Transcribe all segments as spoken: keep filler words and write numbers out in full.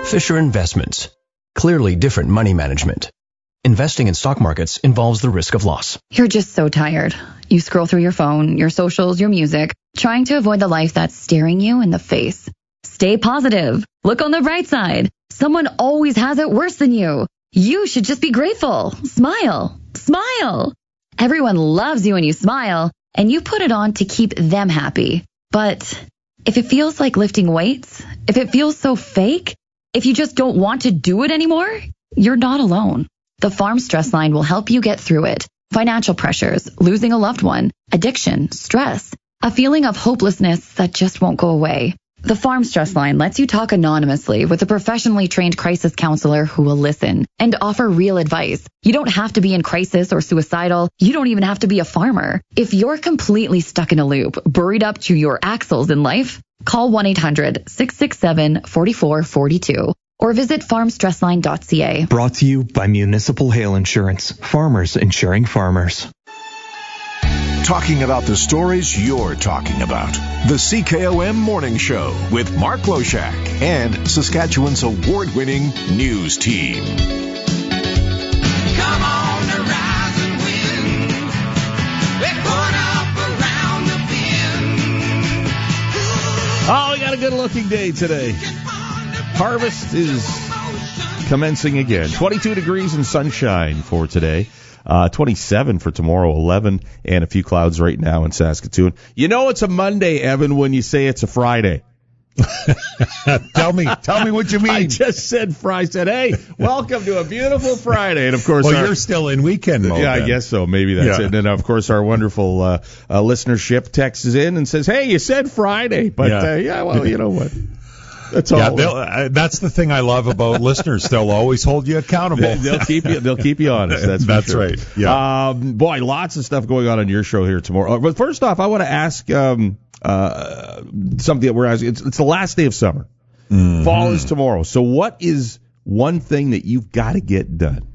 Fisher Investments. Clearly different money management. Investing in stock markets involves the risk of loss. You're just so tired. You scroll through your phone, your socials, your music, trying to avoid the life that's staring you in the face. Stay positive. Look on the bright side. Someone always has it worse than you. You should just be grateful. Smile. Smile. Everyone loves you when you smile, and you put it on to keep them happy. But if it feels like lifting weights, if it feels so fake, if you just don't want to do it anymore, you're not alone. The Farm Stress Line will help you get through it. Financial pressures, losing a loved one, addiction, stress, a feeling of hopelessness that just won't go away. The Farm Stress Line lets you talk anonymously with a professionally trained crisis counselor who will listen and offer real advice. You don't have to be in crisis or suicidal. You don't even have to be a farmer. If you're completely stuck in a loop, buried up to your axles in life, call one eight hundred, six six seven, four four four two or visit farm stress line dot c a. Brought to you by Municipal Hail Insurance. Farmers insuring farmers. Talking about the stories you're talking about. The C K O M Morning Show with Mark Loshak and Saskatchewan's award-winning news team. Come on, the rising wind. We're going up around the bend. Oh, we got a good-looking day today. Harvest is commencing again. twenty-two degrees and sunshine for today. Uh, twenty-seven for tomorrow, eleven, and a few clouds right now in Saskatoon. You know it's a Monday, Evan, when you say it's a Friday. tell me, tell me what you mean. I just said Friday. I said, hey, welcome to a beautiful Friday. And of course, well, our, you're still in weekend mode. Yeah, then. I guess so. Maybe that's yeah. it. And of course, our wonderful uh, uh, listenership texts in and says, hey, you said Friday. But yeah, uh, yeah well, you know what? That's all. Yeah, uh, that's the thing I love about listeners. They'll always hold you accountable. They, they'll keep you. They'll keep you honest. That's for that's sure. right. Yeah. Um, boy, lots of stuff going on on your show here tomorrow. But first off, I want to ask um, uh, something that we're asking. It's, it's the last day of summer. Mm-hmm. Fall is tomorrow. So, what is one thing that you've got to get done?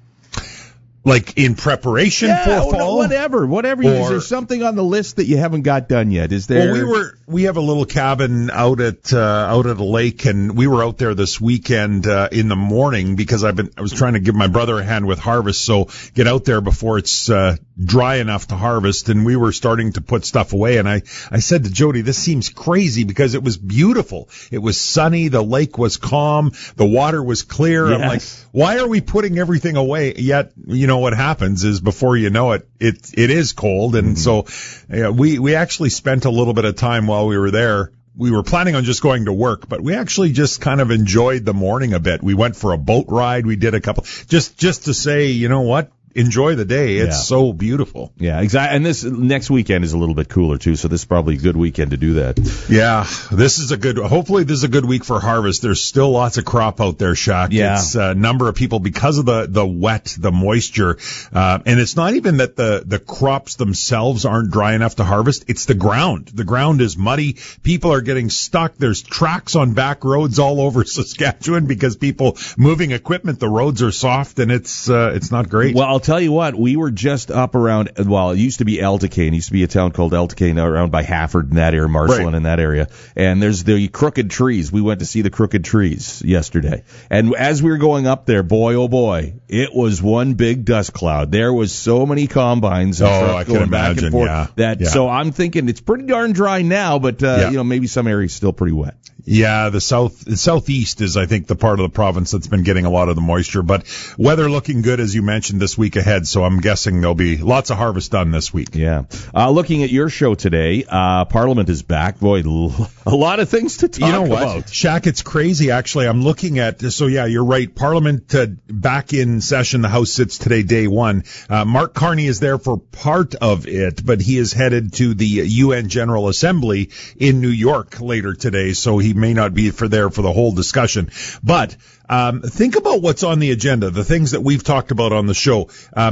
Like in preparation yeah, for fall? Whatever, whatever. Or, is there something on the list that you haven't got done yet? Is there? Well, we were we have a little cabin out at uh, out at a lake, and we were out there this weekend uh, in the morning because I've been I was trying to give my brother a hand with harvest, so get out there before it's uh, dry enough to harvest. And we were starting to put stuff away, and I I said to Jody, this seems crazy because it was beautiful. It was sunny, the lake was calm, the water was clear. Yes. I'm like, why are we putting everything away? Yet, you know what happens is before you know it, it it is cold, and mm-hmm. so yeah, we we actually spent a little bit of time while we were there. We were planning on just going to work, but we actually just kind of enjoyed the morning a bit. We went for a boat ride. We did a couple just just to say, you know what? Enjoy the day. It's yeah. so beautiful. Yeah, exactly. And this next weekend is a little bit cooler too, so this is probably a good weekend to do that. Yeah, this is a good. Hopefully, this is a good week for harvest. There's still lots of crop out there, Shaq. Yeah, it's a number of people because of the the wet, the moisture, uh, and it's not even that the the crops themselves aren't dry enough to harvest. It's the ground. The ground is muddy. People are getting stuck. There's tracks on back roads all over Saskatchewan because people moving equipment. The roads are soft, and it's uh, it's not great. Well, I'll tell you what, we were just up around, well, it used to be Elticane. It used to be a town called Elticane around by Hafford in that area, Marceline right. in that area. And there's the crooked trees. We went to see the crooked trees yesterday. And as we were going up there, boy, oh boy, it was one big dust cloud. There was so many combines and oh, trucks I can going imagine, back and forth. Yeah. That, yeah. So I'm thinking it's pretty darn dry now, but, uh, yeah. you know, maybe some areas still pretty wet. Yeah, the south, the southeast is, I think, the part of the province that's been getting a lot of the moisture. But weather looking good, as you mentioned, this week ahead. So I'm guessing there'll be lots of harvest done this week. Yeah. Uh, looking at your show today, uh, Parliament is back. Boy, a lot of things to talk about. You know what, about. Shaq, it's crazy, actually. I'm looking at, so yeah, you're right. Parliament uh, back in session. The House sits today, day one. Uh, Mark Carney is there for part of it, but he is headed to the U N General Assembly in New York later today. So he may not be for there for the whole discussion. But um, think about what's on the agenda, the things that we've talked about on the show. Um,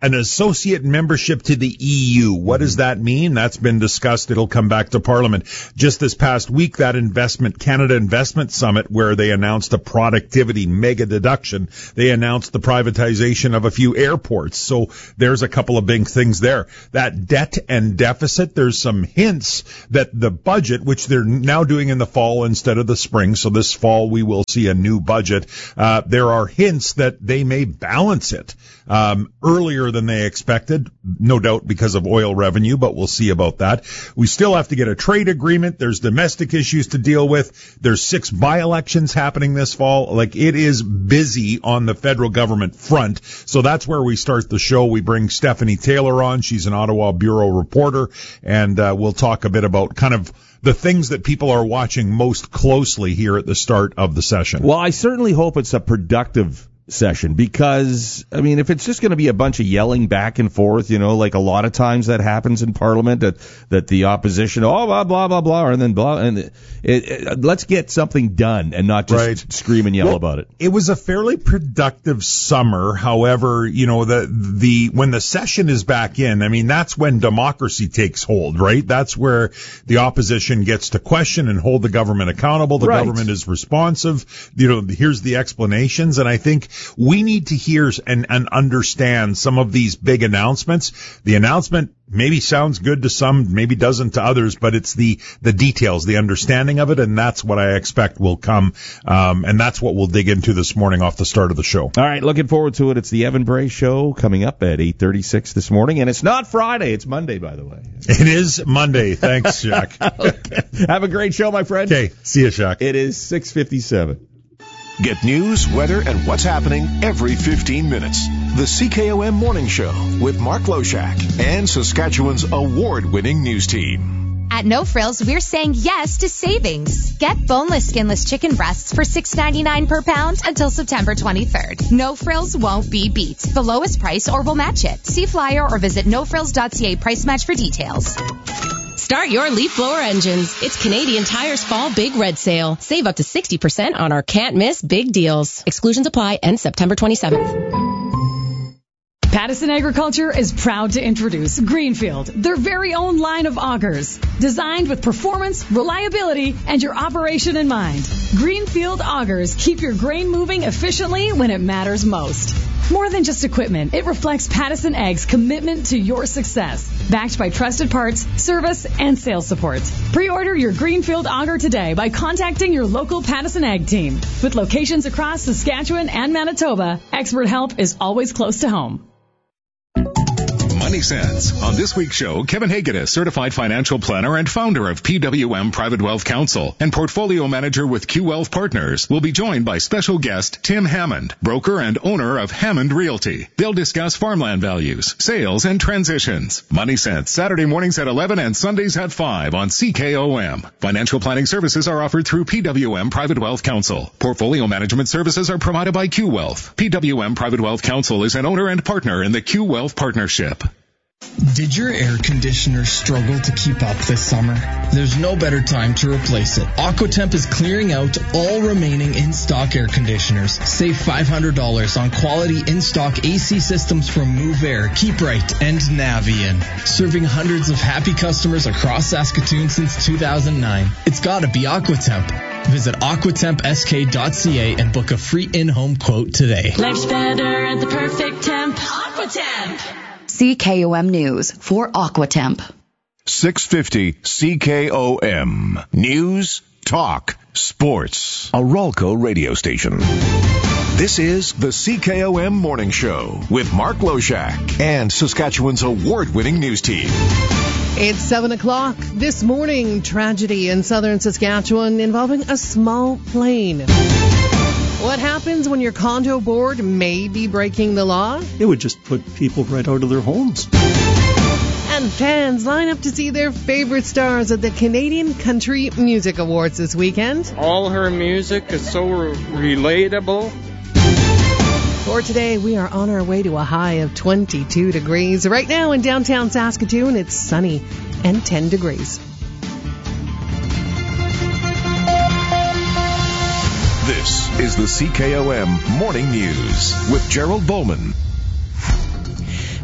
an associate membership to the E U. What does that mean? That's been discussed. It'll come back to Parliament. Just this past week, that investment, Canada Investment Summit, where they announced a productivity mega deduction, they announced the privatization of a few airports. So there's a couple of big things there. That debt and deficit, there's some hints that the budget, which they're now doing in the fall instead of the spring, so this fall we will see a new budget, uh, there are hints that they may balance it um, earlier than they expected, no doubt because of oil revenue, but we'll see about that. We still have to get a trade agreement. There's domestic issues to deal with. There's six by-elections happening this fall. Like, it is busy on the federal government front. So that's where we start the show. We bring Stephanie Taylor on. She's an Ottawa Bureau reporter, and uh, we'll talk a bit about kind of the things that people are watching most closely here at the start of the session. Well, I certainly hope it's a productive session, because, I mean, if it's just going to be a bunch of yelling back and forth, you know, like a lot of times that happens in Parliament, that that the opposition, oh, blah, blah, blah, blah, and then blah, and it, it, let's get something done and not just Right. scream and yell Well, about it. It was a fairly productive summer. However, you know, the the when the session is back in, I mean, that's when democracy takes hold, right? That's where the opposition gets to question and hold the government accountable. The Right. government is responsive. You know, here's the explanations. And I think we need to hear and, and understand some of these big announcements. The announcement maybe sounds good to some, maybe doesn't to others, but it's the, the details, the understanding of it, and that's what I expect will come. Um, and that's what we'll dig into this morning off the start of the show. All right, looking forward to it. It's the Evan Bray Show coming up at eight thirty-six this morning, and it's not Friday, it's Monday, by the way. It is Monday. Thanks, Jack. Okay. Have a great show, my friend. Okay, see you, Jack. It is six fifty-seven. Get news, weather, and what's happening every fifteen minutes. The C K O M Morning Show with Mark Loshak and Saskatchewan's award-winning news team. At No Frills, we're saying yes to savings. Get boneless, skinless chicken breasts for six ninety-nine per pound until September twenty-third. No Frills won't be beat. The lowest price or we'll match it. See flyer or visit no frills dot c a price match for details. Start your leaf blower engines. It's Canadian Tire's Fall Big Red Sale. Save up to sixty percent on our can't miss big deals. Exclusions apply. End September twenty-seventh. Pattison Agriculture is proud to introduce Greenfield, their very own line of augers, designed with performance, reliability, and your operation in mind. Greenfield augers keep your grain moving efficiently when it matters most. More than just equipment, it reflects Pattison Ag's commitment to your success, backed by trusted parts, service, and sales support. Pre-order your Greenfield auger today by contacting your local Pattison Ag team. With locations across Saskatchewan and Manitoba, expert help is always close to home. Money Sense. On this week's show, Kevin Hagedes, certified financial planner and founder of P W M Private Wealth Counsel and portfolio manager with Q Wealth Partners, will be joined by special guest Tim Hammond, broker and owner of Hammond Realty. They'll discuss farmland values, sales, and transitions. Money Sense, Saturday mornings at eleven and Sundays at five on C K O M. Financial planning services are offered through P W M Private Wealth Counsel. Portfolio management services are provided by Q Wealth. P W M Private Wealth Counsel is an owner and partner in the Q Wealth Partnership. Did your air conditioner struggle to keep up this summer? There's no better time to replace it. Aquatemp is clearing out all remaining in-stock air conditioners. Save five hundred dollars on quality in-stock A C systems from Move Air, Keep Right, and Navian. Serving hundreds of happy customers across Saskatoon since two thousand nine. It's gotta be Aquatemp. Visit aquatemp s k dot c a and book a free in-home quote today. Life's better at the perfect temp. Aquatemp. C K O M News for Aquatemp. six fifty C K O M. News, talk, sports. A Ralco radio station. This is the C K O M Morning Show with Mark Loshak and Saskatchewan's award-winning news team. It's seven o'clock. This morning, tragedy in southern Saskatchewan involving a small plane. What happens when your condo board may be breaking the law? It would just put people right out of their homes. And fans line up to see their favorite stars at the Canadian Country Music Awards this weekend. All her music is so re- relatable. For today, we are on our way to a high of twenty-two degrees. Right now in downtown Saskatoon, it's sunny and ten degrees. This is the C K O M Morning News with Gerald Bowman.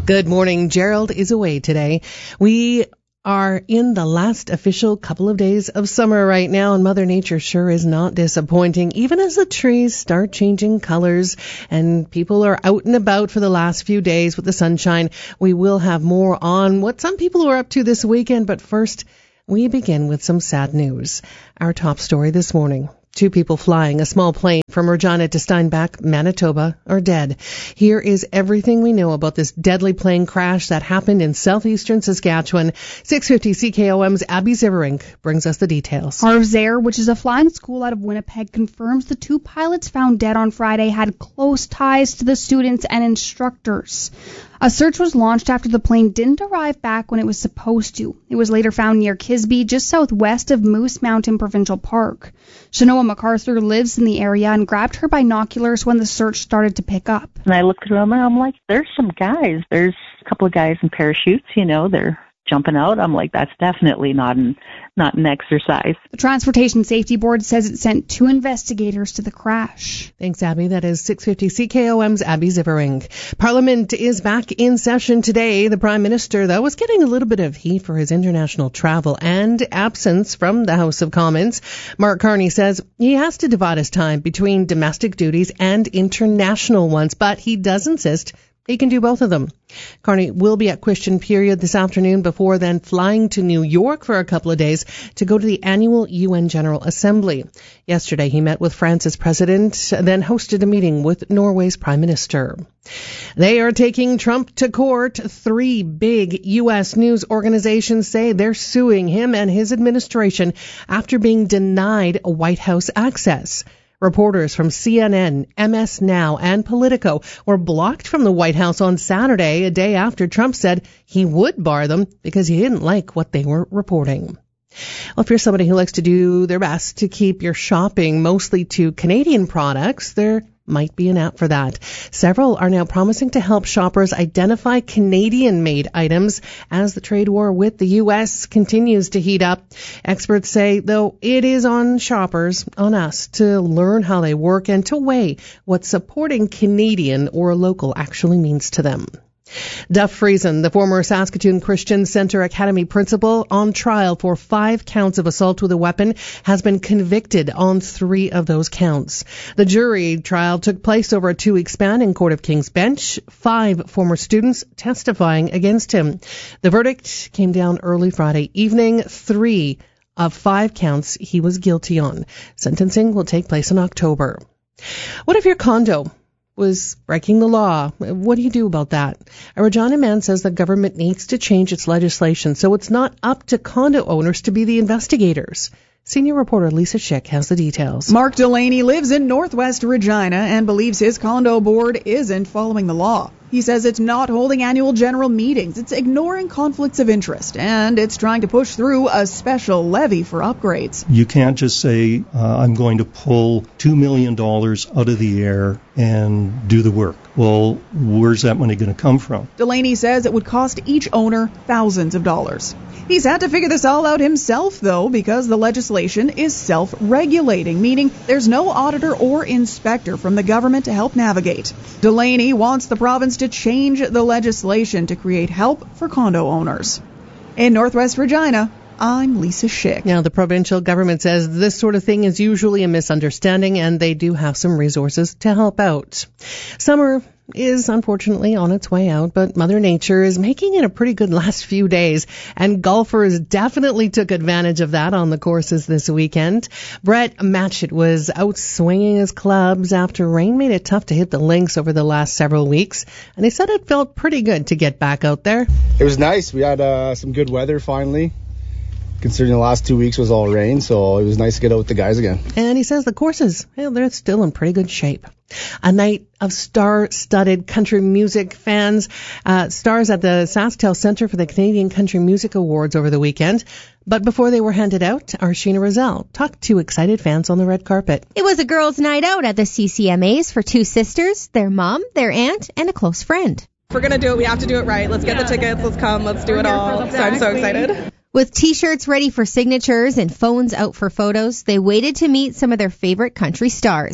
Good morning. Gerald is away today. We are in the last official couple of days of summer right now, and Mother Nature sure is not disappointing, even as the trees start changing colors and people are out and about for the last few days with the sunshine. We will have more on what some people are up to this weekend, but first we begin with some sad news. Our top story this morning. Two people flying a small plane from Regina to Steinbach, Manitoba, are dead. Here is everything we know about this deadly plane crash that happened in southeastern Saskatchewan. six fifty C K O M's Abby Ziverink brings us the details. Harv's Air, which is a flying school out of Winnipeg, confirms the two pilots found dead on Friday had close ties to the students and instructors. A search was launched after the plane didn't arrive back when it was supposed to. It was later found near Kisby, just southwest of Moose Mountain Provincial Park. Shanoa MacArthur lives in the area and grabbed her binoculars when the search started to pick up. And I looked around and I'm like, there's some guys. There's a couple of guys in parachutes, you know, they're jumping out. I'm like, that's definitely not an not an exercise. The Transportation Safety Board says it sent two investigators to the crash. Thanks, Abby. That is six fifty C K O M's Abby Ziverink. Parliament is back in session today. The Prime Minister, though, was getting a little bit of heat for his international travel and absence from the House of Commons. Mark Carney says he has to divide his time between domestic duties and international ones, but he does insist he can do both of them. Carney will be at Question Period this afternoon before then flying to New York for a couple of days to go to the annual U N General Assembly. Yesterday he met with France's president, then hosted a meeting with Norway's prime minister. They are taking Trump to court. Three big U S news organizations say they're suing him and his administration after being denied White House access. Reporters from C N N, M S Now, and Politico were blocked from the White House on Saturday, a day after Trump said he would bar them because he didn't like what they were reporting. Well, if you're somebody who likes to do their best to keep your shopping mostly to Canadian products, there might be an app for that. Several are now promising to help shoppers identify Canadian-made items as the trade war with the U S continues to heat up. Experts say, though, it is on shoppers, on us, to learn how they work and to weigh what supporting Canadian or local actually means to them. Duff Friesen, the former Saskatoon Christian Centre Academy principal, on trial for five counts of assault with a weapon, has been convicted on three of those counts. The jury trial took place over a two-week span in Court of King's Bench, five former students testifying against him. The verdict came down early Friday evening. Three of five counts he was guilty on. Sentencing will take place in October. What if your condo was breaking the law? What do you do about that? A Regina man says the government needs to change its legislation so it's not up to condo owners to be the investigators. Senior reporter Lisa Schick has the details. Mark Delaney lives in Northwest Regina and believes his condo board isn't following the law. He says it's not holding annual general meetings, it's ignoring conflicts of interest, and it's trying to push through a special levy for upgrades. You can't just say, uh, I'm going to pull two million dollars out of the air and do the work. Well, where's that money going to come from? Delaney says it would cost each owner thousands of dollars. He's had to figure this all out himself, though, because the legislation is self-regulating, meaning there's no auditor or inspector from the government to help navigate. Delaney wants the province to change the legislation to create help for condo owners. In Northwest Regina, I'm Lisa Schick. Now, the provincial government says this sort of thing is usually a misunderstanding, and they do have some resources to help out. Summer is unfortunately on its way out, but Mother Nature is making it a pretty good last few days, and golfers definitely took advantage of that on the courses this weekend. Brett Matchett was out swinging his clubs after rain made it tough to hit the links over the last several weeks, and he said it felt pretty good to get back out there. It was nice. We had uh, some good weather finally, considering the last two weeks was all rain, so it was nice to get out with the guys again. And he says the courses, well, they're still in pretty good shape. A night of star-studded country music fans. Uh, stars at the SaskTel Centre for the Canadian Country Music Awards over the weekend. But before they were handed out, our Sheena Rozelle talked to excited fans on the red carpet. It was a girls' night out at the C C M As for two sisters, their mom, their aunt, and a close friend. If we're going to do it, we have to do it right. Let's get yeah. the tickets. Let's come. Let's do we're it all. So I'm so excited. With T-shirts ready for signatures and phones out for photos, they waited to meet some of their favorite country stars.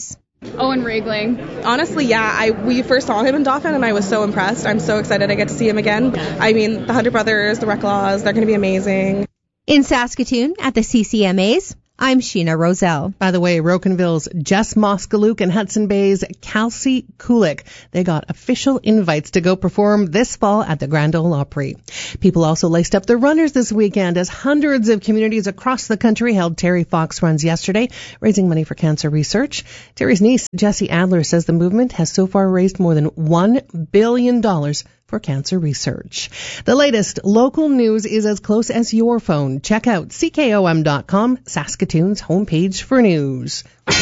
Owen Regling. Honestly, yeah, I we first saw him in Dauphin, and I was so impressed. I'm so excited I get to see him again. I mean, the Hunter Brothers, the Reclaws, they're going to be amazing. In Saskatoon at the C C M As, I'm Sheena Roselle. By the way, Rocanville's Jess Moskaluk and Hudson Bay's Kelsey Kulik, they got official invites to go perform this fall at the Grand Ole Opry. People also laced up their runners this weekend as hundreds of communities across the country held Terry Fox runs yesterday, raising money for cancer research. Terry's niece, Jessie Adler, says the movement has so far raised more than one billion dollars for cancer research. The latest local news is as close as your phone. Check out C K O M dot com, Saskatoon's homepage for news.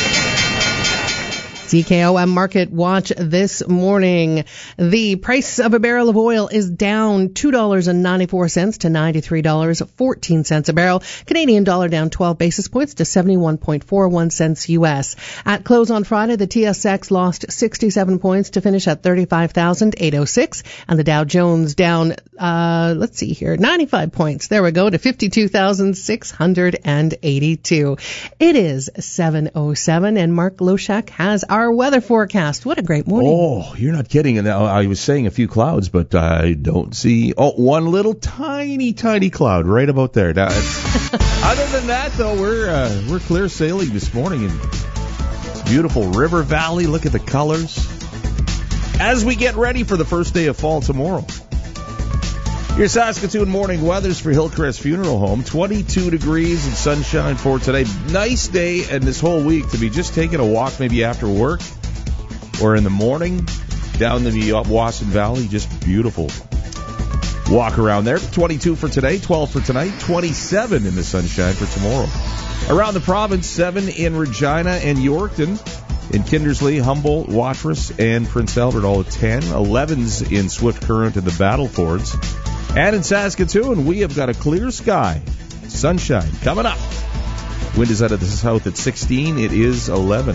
C K O M Market Watch this morning. The price of a barrel of oil is down two dollars and ninety-four cents to ninety-three dollars and fourteen cents a barrel. Canadian dollar down twelve basis points to seventy-one point four one cents U S. At close on Friday, the T S X lost sixty-seven points to finish at thirty-five thousand eight hundred six, and the Dow Jones down, uh, let's see here, ninety-five points. There we go, to fifty-two thousand six hundred eighty-two. It is seven oh seven, and Mark Loshak has our Our weather forecast. What a great morning. Oh, you're not kidding. And I was saying a few clouds, but I don't see. Oh, one little tiny, tiny cloud right about there. Now, other than that, though, we're uh, we're clear sailing this morning in beautiful River Valley. Look at the colors as we get ready for the first day of fall tomorrow. Your Saskatoon morning weathers for Hillcrest Funeral Home. twenty-two degrees and sunshine for today. Nice day and this whole week to be just taking a walk maybe after work or in the morning down the Wasson Valley. Just beautiful walk around there. twenty-two for today, twelve for tonight, twenty-seven in the sunshine for tomorrow. Around the province, seven in Regina and Yorkton. In Kindersley, Humboldt, Watrous, and Prince Albert, all at ten. elevens in Swift Current and the Battlefords. And in Saskatoon, we have got a clear sky. Sunshine coming up. Wind is out of the south at sixteen. It is eleven.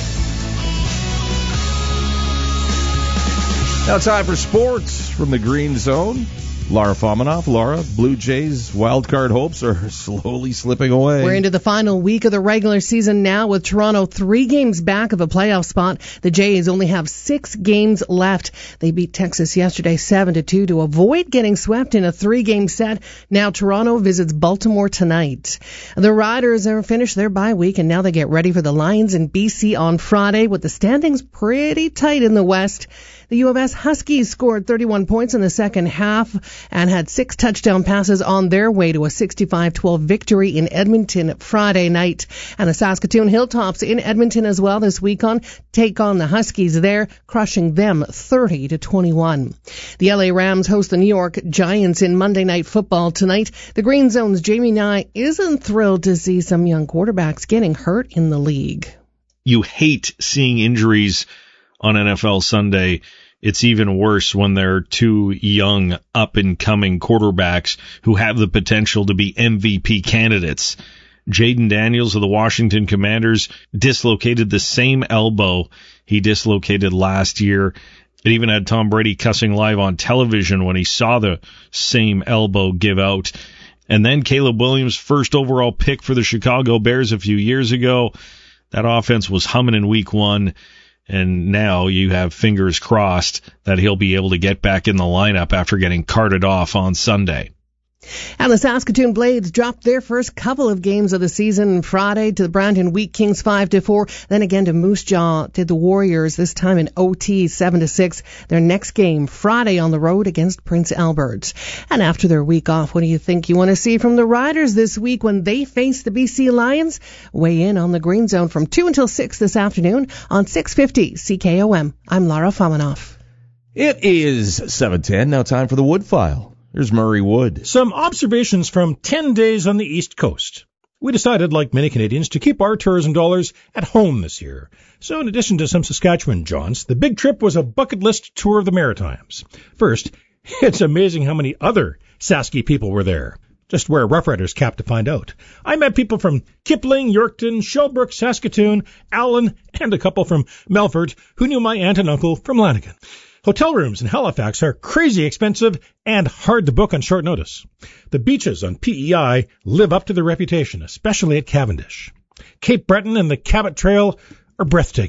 Now time for sports from the Green Zone. Lara Fominoff. Laura, Blue Jays' wildcard hopes are slowly slipping away. We're into the final week of the regular season now, with Toronto three games back of a playoff spot. The Jays only have six games left. They beat Texas yesterday seven to two to avoid getting swept in a three-game set. Now Toronto visits Baltimore tonight. The Riders have finished their bye week, and now they get ready for the Lions in B C on Friday, with the standings pretty tight in the West. The U of S Huskies scored thirty-one points in the second half and had six touchdown passes on their way to a sixty-five twelve victory in Edmonton Friday night. And the Saskatoon Hilltops in Edmonton as well this week on take on the Huskies there, crushing them thirty to twenty-one. The L A Rams host the New York Giants in Monday Night Football tonight. The Green Zone's Jamie Nye isn't thrilled to see some young quarterbacks getting hurt in the league. You hate seeing injuries on N F L Sunday. It's even worse when they're two young, up-and-coming quarterbacks who have the potential to be M V P candidates. Jaden Daniels of the Washington Commanders dislocated the same elbow he dislocated last year. It even had Tom Brady cussing live on television when he saw the same elbow give out. And then Caleb Williams, first overall pick for the Chicago Bears a few years ago. That offense was humming in week one. And now you have fingers crossed that he'll be able to get back in the lineup after getting carted off on Sunday. And the Saskatoon Blades dropped their first couple of games of the season Friday to the Brandon Wheat Kings five to four, then again to Moose Jaw to the Warriors, this time in O T seven to six. Their next game Friday on the road against Prince Albert. And after their week off, what do you think you want to see from the Riders this week when they face the B C Lions? Weigh in on the Green Zone from two until six this afternoon on six fifty C K O M. I'm Lara Fominoff. It is seven ten. Now time for the Wood File. Here's Murray Wood. Some observations from ten days on the East Coast. We decided, like many Canadians, to keep our tourism dollars at home this year. So in addition to some Saskatchewan jaunts, the big trip was a bucket list tour of the Maritimes. First, it's amazing how many other Sasky people were there. Just wear a Rough Riders cap to find out. I met people from Kipling, Yorkton, Shelbrook, Saskatoon, Allen, and a couple from Melfort who knew my aunt and uncle from Lanigan. Hotel rooms in Halifax are crazy expensive and hard to book on short notice. The beaches on P E I live up to their reputation, especially at Cavendish. Cape Breton and the Cabot Trail are breathtaking.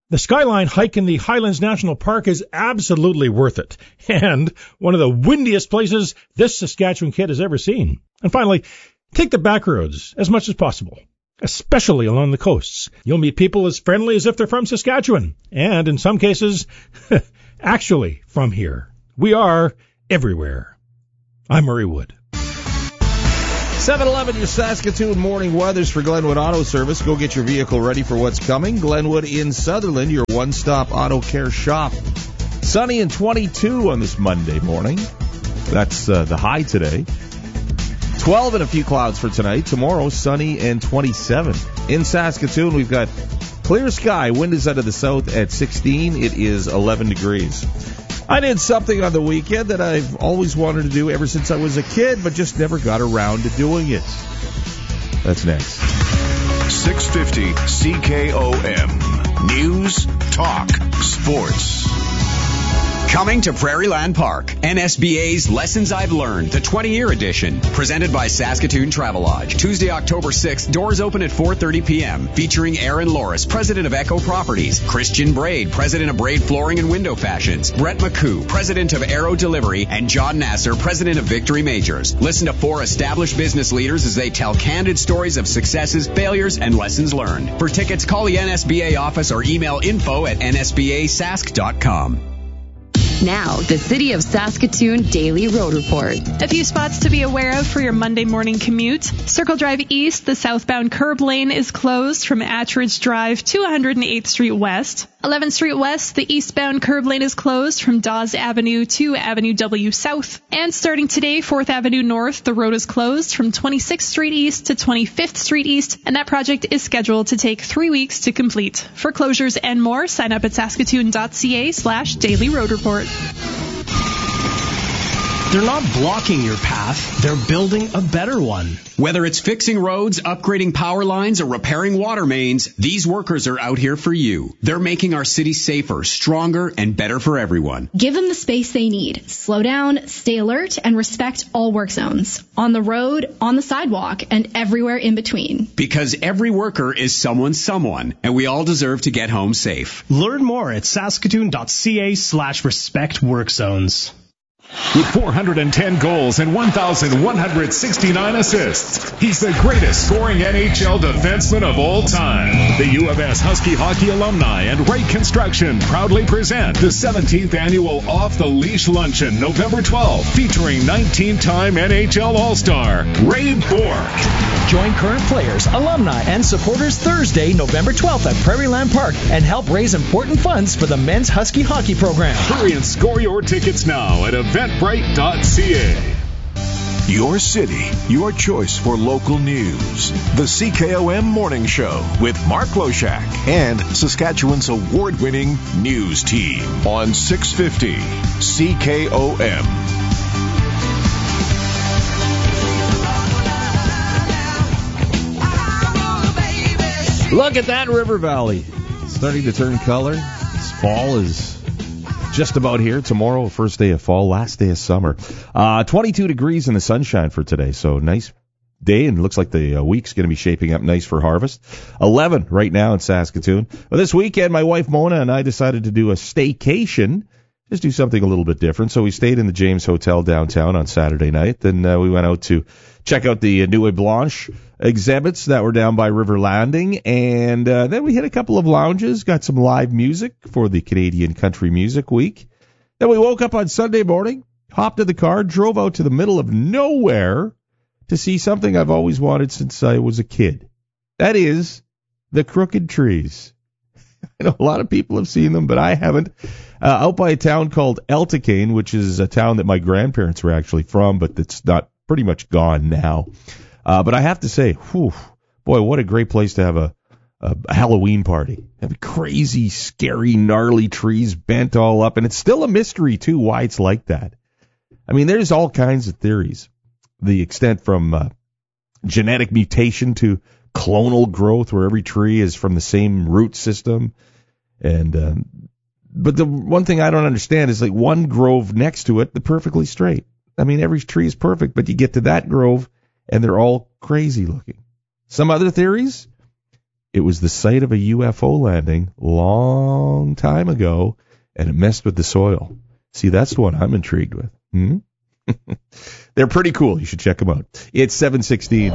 The Skyline hike in the Highlands National Park is absolutely worth it, and one of the windiest places this Saskatchewan kid has ever seen. And finally, take the back roads as much as possible, especially along the coasts. You'll meet people as friendly as if they're from Saskatchewan, and in some cases, actually from here. We are everywhere. I'm Murray Wood. seven eleven, your Saskatoon morning weathers for Glenwood Auto Service. Go get your vehicle ready for what's coming. Glenwood in Sutherland, your one-stop auto care shop. Sunny and twenty-two on this Monday morning. That's uh, the high today. twelve and a few clouds for tonight. Tomorrow, sunny and twenty-seven. In Saskatoon, we've got clear sky. Wind is out of the south at sixteen. It is eleven degrees. I did something on the weekend that I've always wanted to do ever since I was a kid, but just never got around to doing it. That's next. six fifty C K O M. News, talk, sports. Coming to Prairieland Park, N S B A's Lessons I've Learned, the twenty-year edition, presented by Saskatoon Travelodge. Tuesday, October sixth, doors open at four thirty p.m., featuring Aaron Loris, president of Echo Properties, Christian Braid, president of Braid Flooring and Window Fashions, Brett McCoo, president of Aero Delivery, and John Nasser, president of Victory Majors. Listen to four established business leaders as they tell candid stories of successes, failures, and lessons learned. For tickets, call the N S B A office or email info at n s b a sask dot com. Now, the City of Saskatoon Daily Road Report. A few spots to be aware of for your Monday morning commute. Circle Drive East, the southbound curb lane is closed from Attridge Drive to one hundred eighth Street West. eleventh Street West, the eastbound curb lane is closed from Dawes Avenue to Avenue W South. And starting today, fourth Avenue North, the road is closed from twenty-sixth Street East to twenty-fifth Street East, and that project is scheduled to take three weeks to complete. For closures and more, sign up at saskatoon.ca slash daily road report. They're not blocking your path, they're building a better one. Whether it's fixing roads, upgrading power lines, or repairing water mains, these workers are out here for you. They're making our city safer, stronger, and better for everyone. Give them the space they need. Slow down, stay alert, and respect all work zones. On the road, on the sidewalk, and everywhere in between. Because every worker is someone's someone, and we all deserve to get home safe. Learn more at saskatoon.ca slash respect work zones. With four hundred ten goals and one thousand one hundred sixty-nine assists, he's the greatest scoring N H L defenseman of all time. The U of S Husky Hockey Alumni and Wright Construction proudly present the seventeenth annual Off the Leash Luncheon, November twelfth, featuring nineteen-time N H L All-Star Ray Bourque. Join current players, alumni, and supporters Thursday, November twelfth at Prairieland Park and help raise important funds for the men's Husky hockey program. Hurry and score your tickets now at eventbrite dot c a. Your city, your choice for local news. The C K O M Morning Show with Mark Loshak and Saskatchewan's award-winning news team on six fifty C K O M. Look at that river valley. It's starting to turn color. This fall is just about here. Tomorrow, first day of fall, last day of summer. Uh, twenty-two degrees in the sunshine for today, so nice day, and looks like the uh, week's going to be shaping up nice for harvest. eleven right now in Saskatoon. Well, this weekend, my wife Mona and I decided to do a staycation. Just do something a little bit different. So we stayed in the James Hotel downtown on Saturday night. Then uh, we went out to check out the uh, Nuit Blanche exhibits that were down by River Landing. And uh, then we hit a couple of lounges, got some live music for the Canadian Country Music Week. Then we woke up on Sunday morning, hopped in the car, drove out to the middle of nowhere to see something I've always wanted since I was a kid. That is the Crooked Trees. I know a lot of people have seen them, but I haven't. Uh, out by a town called Elticane, which is a town that my grandparents were actually from, but it's not pretty much gone now. Uh, but I have to say, whew, boy, what a great place to have a, a, a Halloween party. Have crazy, scary, gnarly trees bent all up, and it's still a mystery, too, why it's like that. I mean, there's all kinds of theories. The extent from uh, genetic mutation to clonal growth, where every tree is from the same root system. And um, but the one thing I don't understand is, like, one grove next to it, they're perfectly straight. I mean, every tree is perfect, but you get to that grove, and they're all crazy looking. Some other theories, it was the site of a U F O landing long time ago, and it messed with the soil. See, that's the one I'm intrigued with. Hmm? They're pretty cool. You should check them out. It's seven sixteen.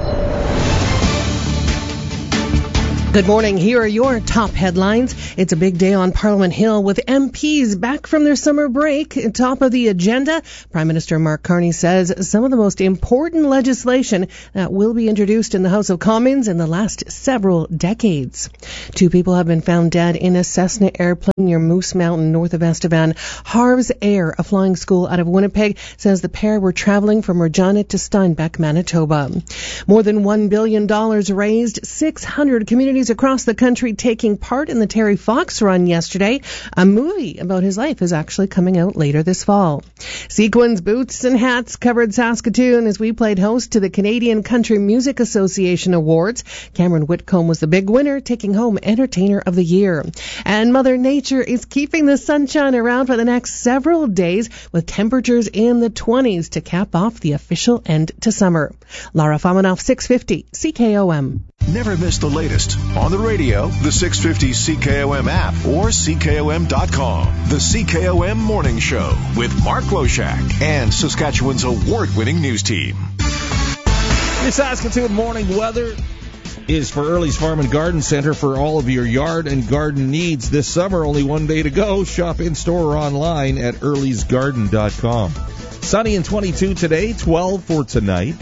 Good morning. Here are your top headlines. It's a big day on Parliament Hill with M Ps back from their summer break. Top of the agenda, Prime Minister Mark Carney says some of the most important legislation that will be introduced in the House of Commons in the last several decades. Two people have been found dead in a Cessna airplane near Moose Mountain, north of Estevan. Harv's Air, a flying school out of Winnipeg, says the pair were traveling from Regina to Steinbeck, Manitoba. More than one billion dollars raised, six hundred communities across the country taking part in the Terry Fox Run yesterday. A movie about his life is actually coming out later this fall. Sequins, boots and hats covered Saskatoon as we played host to the Canadian Country Music Association Awards. Cameron Whitcomb was the big winner, taking home Entertainer of the Year. And Mother Nature is keeping the sunshine around for the next several days with temperatures in the twenties to cap off the official end to summer. Lara Famanoff, six fifty C K O M. Never miss the latest on the radio, the six fifty C K O M app, or C K O M dot com. The C K O M Morning Show with Mark Loshak and Saskatchewan's award-winning news team. Your Saskatoon morning weather is for Early's Farm and Garden Center for all of your yard and garden needs this summer. Only one day to go. Shop in-store or online at earlys garden dot com. Sunny and twenty-two today, twelve for tonight.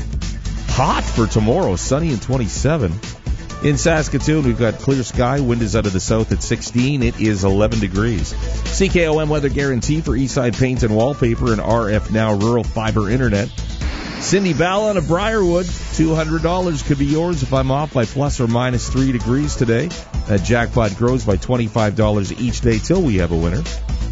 Hot for tomorrow, sunny and twenty-seven. In Saskatoon, we've got clear sky. Wind is out of the south at sixteen. It is eleven degrees. C K O M weather guarantee for Eastside Paint and Wallpaper and R F Now Rural Fiber Internet. Cindy Ballon of Briarwood, two hundred dollars could be yours if I'm off by plus or minus three degrees today. That jackpot grows by twenty-five dollars each day till we have a winner.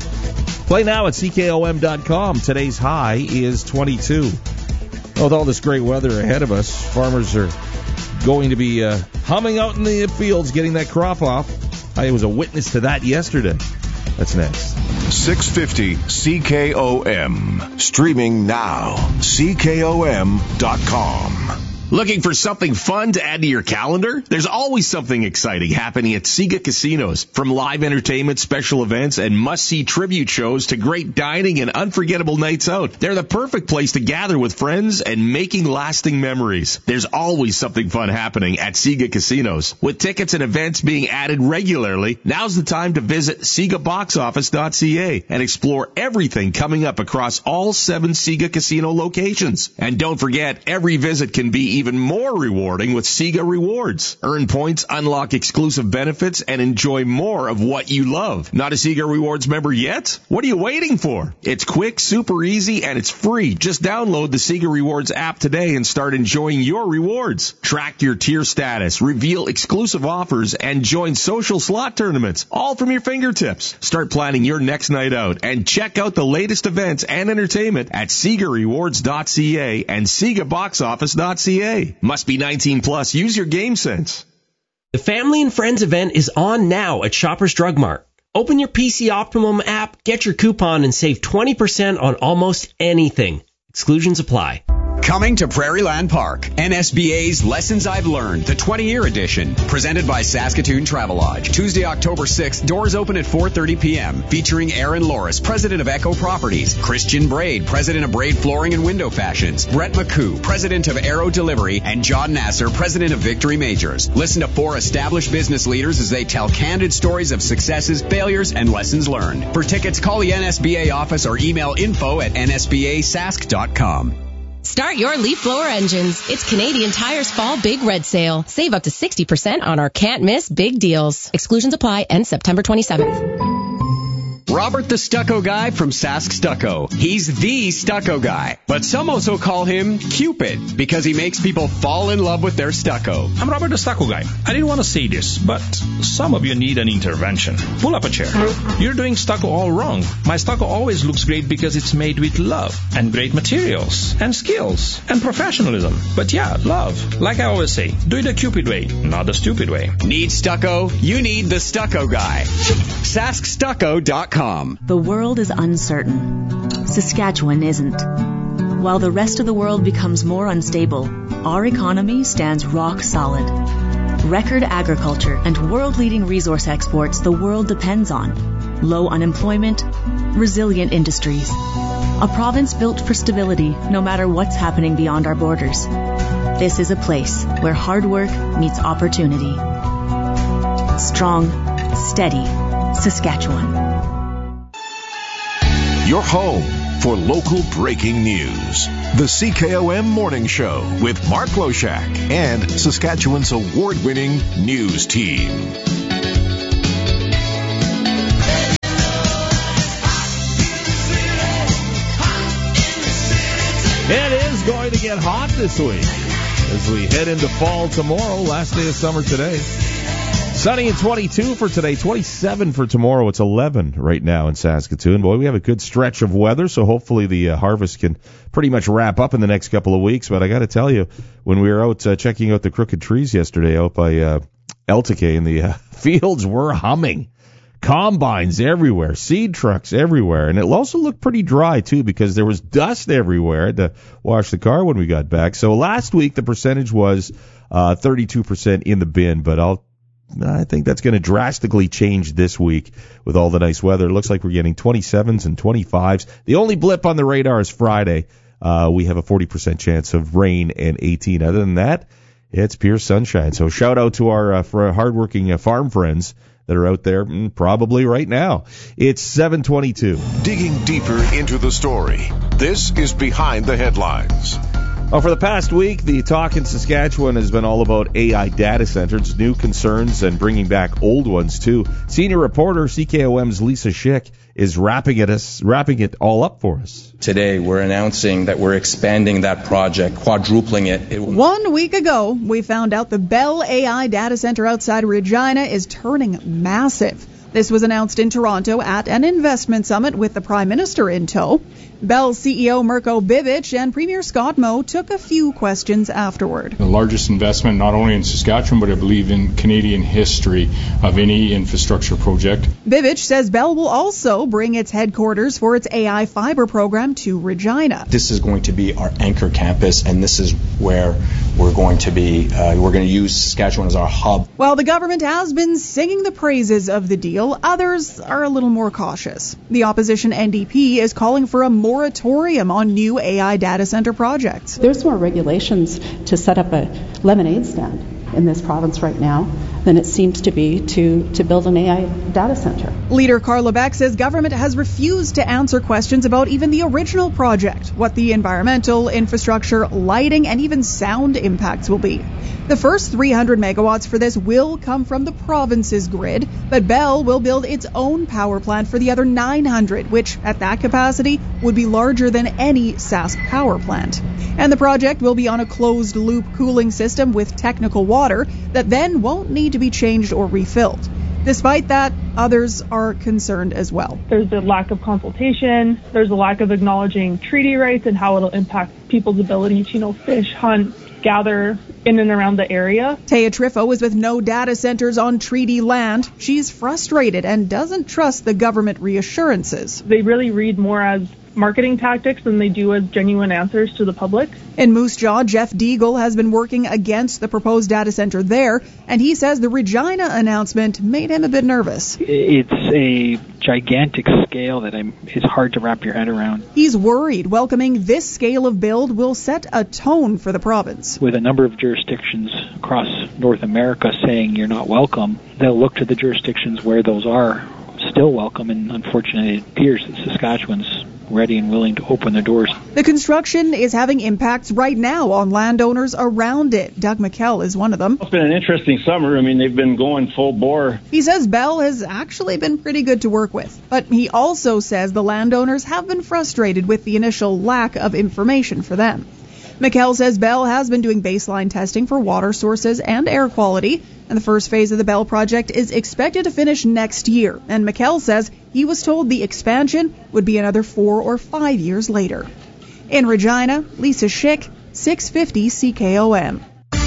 Play now at C K O M dot com. Today's high is twenty-two. With all this great weather ahead of us, farmers are going to be uh, humming out in the fields, getting that crop off. I was a witness to that yesterday. That's next. six fifty C K O M. Streaming now. C K O M dot com. Looking for something fun to add to your calendar? There's always something exciting happening at Sega Casinos. From live entertainment, special events, and must-see tribute shows to great dining and unforgettable nights out. They're the perfect place to gather with friends and making lasting memories. There's always something fun happening at Sega Casinos. With tickets and events being added regularly, now's the time to visit Sega Box Office dot C A and explore everything coming up across all seven Sega Casino locations. And don't forget, every visit can be even more rewarding with Sega Rewards. Earn points, unlock exclusive benefits, and enjoy more of what you love. Not a Sega Rewards member yet? What are you waiting for? It's quick, super easy, and it's free. Just download the Sega Rewards app today and start enjoying your rewards. Track your tier status, reveal exclusive offers, and join social slot tournaments, all from your fingertips. Start planning your next night out and check out the latest events and entertainment at Sega Rewards dot C A and Sega Box Office dot C A. Must be nineteen plus. Use your game sense. The Family and Friends event is on now at Shoppers Drug Mart. Open your P C Optimum app, get your coupon, and save twenty percent on almost anything. Exclusions apply. Coming to Prairie Land Park, N S B A's Lessons I've Learned, the twenty-year edition, presented by Saskatoon Travelodge. Tuesday, October sixth, doors open at four thirty p.m., featuring Aaron Loris, president of Echo Properties, Christian Braid, president of Braid Flooring and Window Fashions, Brett McCoo, president of Aero Delivery, and John Nasser, president of Victory Majors. Listen to four established business leaders as they tell candid stories of successes, failures, and lessons learned. For tickets, call the N S B A office or email info at N S B A sask dot com. Start your leaf blower engines. It's Canadian Tire's Fall Big Red Sale. Save up to sixty percent on our can't miss big deals. Exclusions apply. End September twenty-seventh. Robert the Stucco Guy from Sask Stucco. He's the stucco guy, but some also call him Cupid because he makes people fall in love with their stucco. I'm Robert the Stucco Guy. I didn't want to say this, but some of you need an intervention. Pull up a chair. You're doing stucco all wrong. My stucco always looks great because it's made with love and great materials and skills and professionalism. But yeah, love. Like I always say, do it the Cupid way, not the stupid way. Need stucco? You need the Stucco Guy. Sask Stucco dot com. The world is uncertain. Saskatchewan isn't. While the rest of the world becomes more unstable, our economy stands rock solid. record agriculture, and world-leading resource exports the world depends on, low unemployment, resilient industries, a province built for stability no matter what's happening beyond our borders. This is a place where hard work meets opportunity. Strong, steady Saskatchewan. Your home for local breaking news. The C K O M Morning Show with Mark Loshak and Saskatchewan's award-winning news team. It is going to get hot this week as we head into fall tomorrow. Last day of summer today. Sunny and twenty-two for today, twenty-seven for tomorrow. It's eleven right now in Saskatoon. Boy, we have a good stretch of weather, so hopefully the uh, harvest can pretty much wrap up in the next couple of weeks. But I got to tell you, when we were out uh, checking out the crooked trees yesterday out by uh, Elticay, the uh, fields were humming. Combines everywhere, seed trucks everywhere, and it also looked pretty dry too because there was dust everywhere. I had to wash the car when we got back. So last week the percentage was uh, thirty-two percent in the bin, but I'll I think that's going to drastically change this week with all the nice weather. It looks like we're getting twenty-sevens and twenty-fives. The only blip on the radar is Friday. Uh, we have a forty percent chance of rain and eighteen. Other than that, it's pure sunshine. So shout out to our uh, for hardworking uh, farm friends that are out there probably right now. It's seven twenty-two. Digging deeper into the story, this is Behind the Headlines. Well, for the past week, the talk in Saskatchewan has been all about A I data centers, new concerns, and bringing back old ones, too. Senior reporter C K O M's Lisa Schick is wrapping it, us, wrapping it all up for us. Today, we're announcing that we're expanding that project, quadrupling it. it One week ago, we found out the Bell A I data center outside Regina is turning massive. This was announced in Toronto at an investment summit with the Prime Minister in tow. Bell C E O Mirko Bibic and Premier Scott Moe took a few questions afterward. The largest investment not only in Saskatchewan, but I believe in Canadian history of any infrastructure project. Bibic says Bell will also bring its headquarters for its A I fiber program to Regina. This is going to be our anchor campus, and this is where we're going to be, uh, we're going to use Saskatchewan as our hub. While the government has been singing the praises of the deal, others are a little more cautious. The opposition N D P is calling for a moratorium on new A I data center projects. There's more regulations to set up a lemonade stand in this province right now than it seems to be to, to build an A I data center. Leader Carla Beck says government has refused to answer questions about even the original project, what the environmental, infrastructure, lighting, and even sound impacts will be. The first three hundred megawatts for this will come from the province's grid, but Bell will build its own power plant for the other nine hundred, which at that capacity would be larger than any Sask power plant. And the project will be on a closed-loop cooling system with technical water that then won't need to be changed or refilled. Despite that, others are concerned as well. There's a lack of consultation. There's a lack of acknowledging treaty rights and how it'll impact people's ability to, you know, fish, hunt, gather in and around the area. Taya Trifo is with no data centers on treaty land. She's frustrated and doesn't trust the government reassurances. They really read more as marketing tactics than they do as genuine answers to the public. In Moose Jaw, Jeff Deagle has been working against the proposed data center there, and he says the Regina announcement made him a bit nervous. It's a gigantic scale that I'm, it's hard to wrap your head around. He's worried welcoming this scale of build will set a tone for the province. With a number of jurisdictions across North America saying you're not welcome, they'll look to the jurisdictions where those are still welcome, and unfortunately it appears that Saskatchewan's ready and willing to open the doors. The construction is having impacts right now on landowners around it. Doug McKell is one of them. It's been an interesting summer. I mean, they've been going full bore. He says Bell has actually been pretty good to work with, but he also says the landowners have been frustrated with the initial lack of information for them. McKell says Bell has been doing baseline testing for water sources and air quality, and the first phase of the Bell project is expected to finish next year. And McKell says he was told the expansion would be another four or five years later. In Regina, Lisa Schick, six fifty C K O M.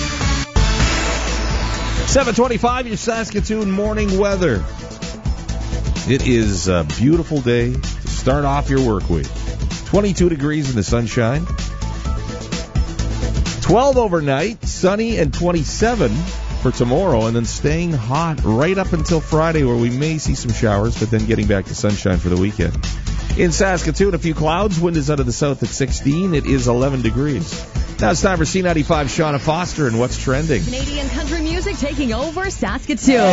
seven twenty-five, your Saskatoon morning weather. It is a beautiful day to start off your work week. twenty-two degrees in the sunshine. twelve overnight, sunny, and twenty-seven for tomorrow, and then staying hot right up until Friday, where we may see some showers, but then getting back to sunshine for the weekend. In Saskatoon, a few clouds. Wind is out of the south at sixteen. It is eleven degrees. Now it's time for C ninety-five Shauna Foster and What's Trending. Canadian country music taking over Saskatoon.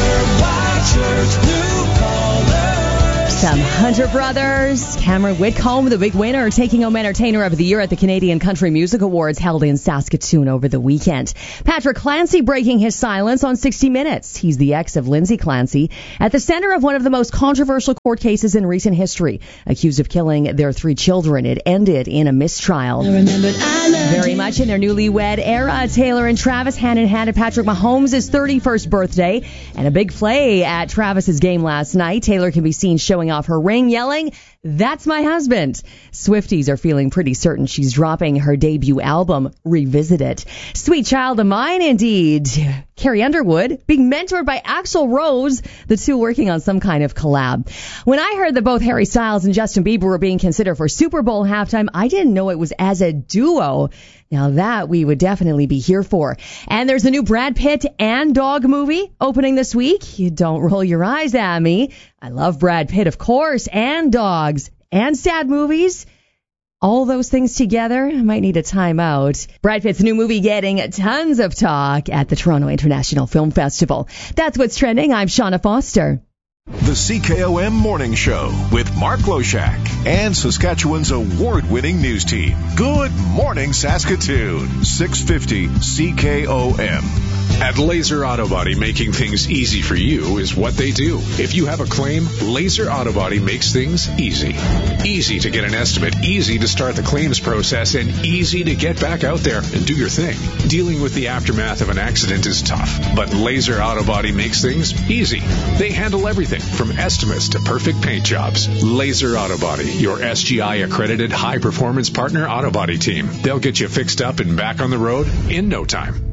Some Hunter Brothers. Cameron Whitcomb, the big winner, taking home Entertainer of the Year at the Canadian Country Music Awards held in Saskatoon over the weekend. Patrick Clancy breaking his silence on sixty minutes. He's the ex of Lindsay Clancy, at the center of one of the most controversial court cases in recent history. Accused of killing their three children, it ended in a mistrial. Very much in their newlywed era, Taylor and Travis hand in hand at Patrick Mahomes' thirty-first birthday. And a big play at Travis's game last night. Taylor can be seen showing off her ring, yelling, "That's my husband." Swifties are feeling pretty certain she's dropping her debut album, Revisit It. Sweet Child of Mine, indeed. Carrie Underwood being mentored by Axl Rose, the two working on some kind of collab. When I heard that both Harry Styles and Justin Bieber were being considered for Super Bowl halftime, I didn't know it was as a duo. Now that we would definitely be here for. And there's a new Brad Pitt and Dog movie opening this week. You don't roll your eyes at me. I love Brad Pitt, of course, and dogs and sad movies. All those things together, I might need a timeout. Brad Pitt's new movie getting tons of talk at the Toronto International Film Festival. That's what's trending. I'm Shauna Foster. The C K O M Morning Show with Mark Loshak and Saskatchewan's award-winning news team. Good morning, Saskatoon. six fifty C K O M. At Laser Auto Body, making things easy for you is what they do. If you have a claim, Laser Auto Body makes things easy. Easy to get an estimate, easy to start the claims process, and easy to get back out there and do your thing. Dealing with the aftermath of an accident is tough, but Laser Auto Body makes things easy. They handle everything from estimates to perfect paint jobs. Laser Auto Body, your S G I-accredited high-performance partner auto body team. They'll get you fixed up and back on the road in no time.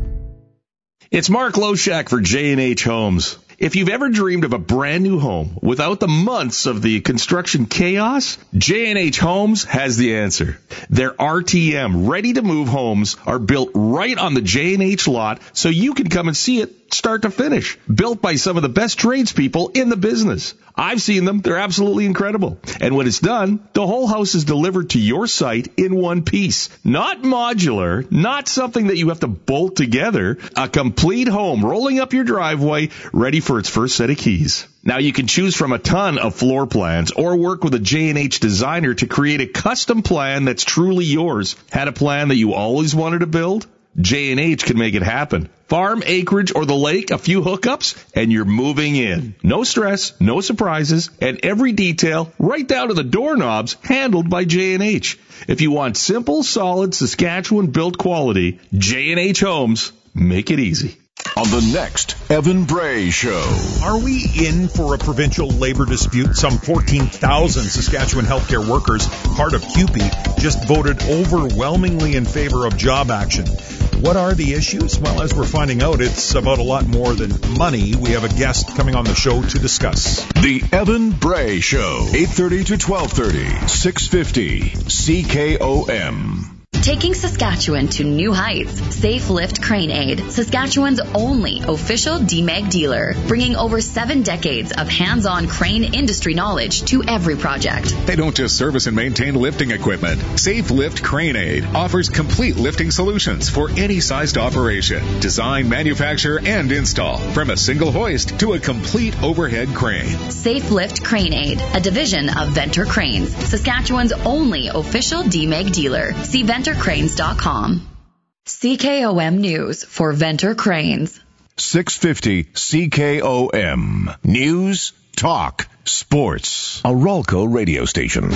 It's Mark Loshak for J and H Homes. If you've ever dreamed of a brand new home without the months of the construction chaos, J and H Homes has the answer. Their R T M, ready-to-move homes are built right on the J and H lot so you can come and see it start to finish. Built by some of the best tradespeople in the business. I've seen them. They're absolutely incredible. And when it's done, the whole house is delivered to your site in one piece. Not modular, not something that you have to bolt together. A complete home rolling up your driveway, ready for its first set of keys. Now you can choose from a ton of floor plans or work with a J and H designer to create a custom plan that's truly yours. Had a plan that you always wanted to build? J and H can make it happen. Farm, acreage, or the lake, a few hookups, and you're moving in. No stress, no surprises, and every detail, right down to the doorknobs, handled by J and H. If you want simple, solid, Saskatchewan-built quality, J and H Homes, make it easy. On the next Evan Bray Show. Are we in for a provincial labor dispute? Some fourteen thousand Saskatchewan healthcare workers, part of C U P E, just voted overwhelmingly in favor of job action. What are the issues? Well, as we're finding out, it's about a lot more than money. We have a guest coming on the show to discuss. The Evan Bray Show, eight thirty to twelve thirty, six fifty C K O M. Taking Saskatchewan to new heights, Safe Lift Crane Aid, Saskatchewan's only official D M E G dealer, bringing over seven decades of hands-on crane industry knowledge to every project. They don't just service and maintain lifting equipment. Safe Lift Crane Aid offers complete lifting solutions for any sized operation. Design, manufacture, and install, from a single hoist to a complete overhead crane. Safe Lift Crane Aid, a division of Venter Cranes, Saskatchewan's only official D M E G dealer. See Venter Cranes dot com. C K O M News for Venter Cranes. six fifty C K O M. News, talk, sports. A Ralco radio station.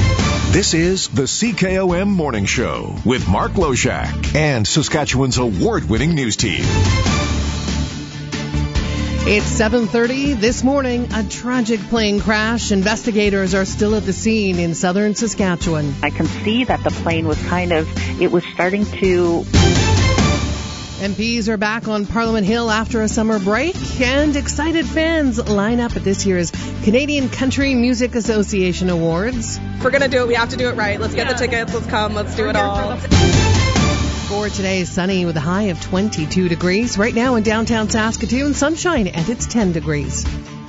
This is the C K O M Morning Show with Mark Loshak and Saskatchewan's award-winning news team. It's seven thirty this morning. A tragic plane crash. Investigators are still at the scene in southern Saskatchewan. I can see that the plane was kind of, it was starting to... M Ps are back on Parliament Hill after a summer break, and excited fans line up at this year's Canadian Country Music Association Awards. If we're going to do it, we have to do it right. Let's get yeah. the tickets. Let's come. Let's do it all. For today, sunny with a high of twenty-two degrees. Right now in downtown Saskatoon, sunshine and it's ten degrees.